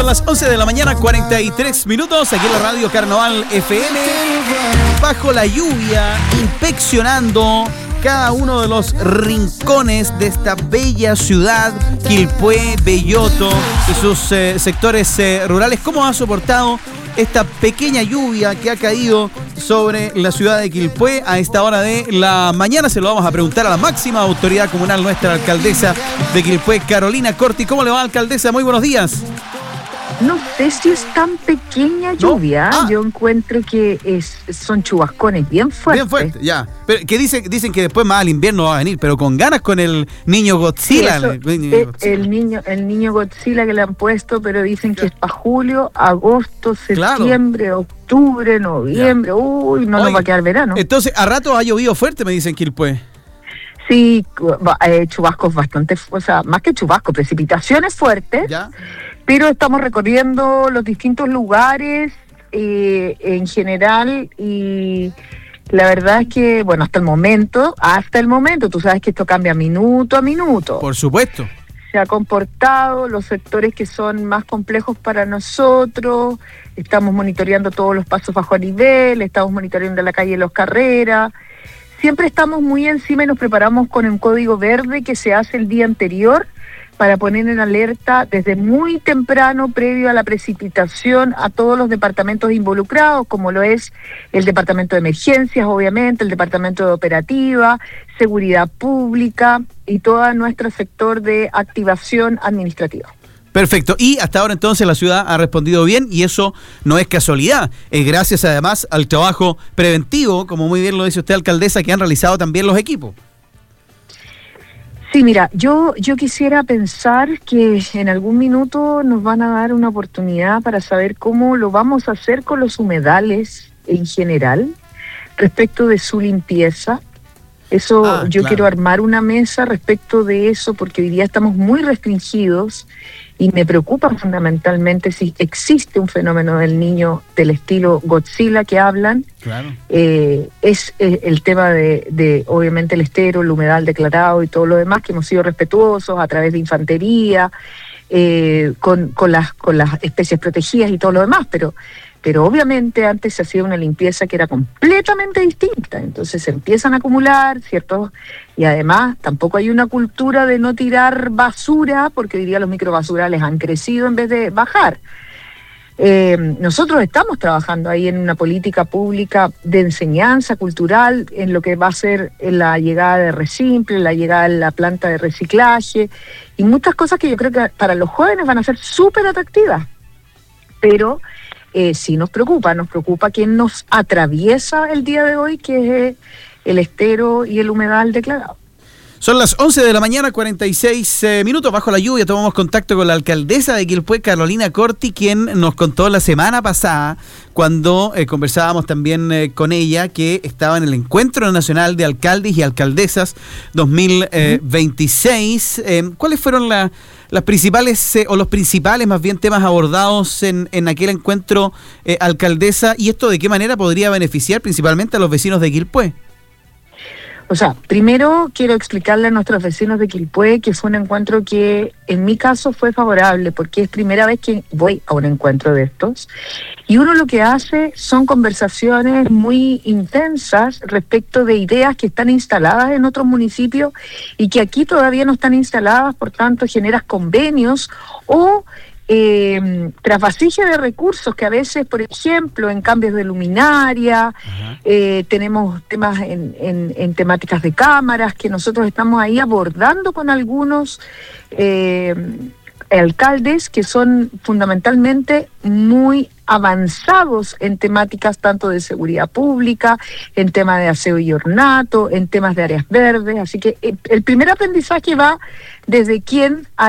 las 11 de la mañana, 43 minutos, aquí en la radio Carnaval FM, bajo la lluvia, inspeccionando cada uno de los rincones de esta bella ciudad, Quilpué, Belloto y sus sectores rurales. ¿Cómo ha soportado esta pequeña lluvia que ha caído sobre la ciudad de Quilpué a esta hora de la mañana? Se lo vamos a preguntar a la máxima autoridad comunal, nuestra alcaldesa de Quilpué, Carolina Corti. ¿Cómo le va, alcaldesa? Muy buenos días. No sé si es tan pequeña lluvia. Yo encuentro que son chubascones bien fuertes. Bien fuertes, ya. Pero que dicen que después más al invierno va a venir, pero con ganas con el niño Godzilla. Sí, el niño Godzilla que le han puesto, pero dicen que es para julio, agosto, septiembre, claro, octubre, noviembre. Ya. Uy, no nos va a quedar verano. Entonces, a rato ha llovido fuerte, me dicen Quilpué. Sí, chubascos bastante, o sea, más que chubascos, precipitaciones fuertes. Ya. Pero estamos recorriendo los distintos lugares en general y la verdad es que, bueno, hasta el momento, tú sabes que esto cambia minuto a minuto. Por supuesto. Se ha comportado los sectores que son más complejos para nosotros, estamos monitoreando todos los pasos bajo nivel, estamos monitoreando la calle Los Carreras. Siempre estamos muy encima y nos preparamos con un código verde que se hace el día anterior para poner en alerta desde muy temprano, previo a la precipitación, a todos los departamentos involucrados, como lo es el departamento de emergencias, obviamente, el departamento de operativa, seguridad pública y todo nuestro sector de activación administrativa. Perfecto. Y hasta ahora entonces la ciudad ha respondido bien y eso no es casualidad. Es gracias además al trabajo preventivo, como muy bien lo dice usted, alcaldesa, que han realizado también los equipos. Sí, mira, yo quisiera pensar que en algún minuto nos van a dar una oportunidad para saber cómo lo vamos a hacer con los humedales en general, respecto de su limpieza. Eso, yo quiero armar una mesa respecto de eso, porque hoy día estamos muy restringidos y me preocupa fundamentalmente si existe un fenómeno del niño del estilo Godzilla que hablan. Claro. Es el tema de obviamente el estero, el humedal declarado y todo lo demás, que hemos sido respetuosos a través de infantería, con las especies protegidas y todo lo demás, pero obviamente antes se hacía una limpieza que era completamente distinta, entonces se empiezan a acumular, ¿cierto? Y además tampoco hay una cultura de no tirar basura, porque hoy día los microbasurales han crecido en vez de bajar. Nosotros estamos trabajando ahí en una política pública de enseñanza cultural, en lo que va a ser la llegada de Resimple, la llegada de la planta de reciclaje, y muchas cosas que yo creo que para los jóvenes van a ser súper atractivas, pero sí nos preocupa quién nos atraviesa el día de hoy, que es el estero y el humedal declarado. Son las 11 de la mañana, 46 minutos. Bajo la lluvia tomamos contacto con la alcaldesa de Quilpué, Carolina Corti, quien nos contó la semana pasada, cuando conversábamos también con ella, que estaba en el Encuentro Nacional de Alcaldes y Alcaldesas 2026. ¿Cuáles fueron las principales, o los principales más bien, temas abordados en aquel encuentro, alcaldesa? ¿Y esto de qué manera podría beneficiar principalmente a los vecinos de Quilpué? O sea, primero quiero explicarle a nuestros vecinos de Quilpué que fue un encuentro que en mi caso fue favorable, porque es primera vez que voy a un encuentro de estos, y uno lo que hace son conversaciones muy intensas respecto de ideas que están instaladas en otros municipios y que aquí todavía no están instaladas, por tanto generas convenios o trasvasicia de recursos que a veces, por ejemplo, en cambios de luminaria, tenemos temas en temáticas de cámaras que nosotros estamos ahí abordando con algunos alcaldes que son fundamentalmente muy avanzados en temáticas tanto de seguridad pública, en temas de aseo y ornato, en temas de áreas verdes. Así que el primer aprendizaje va desde quién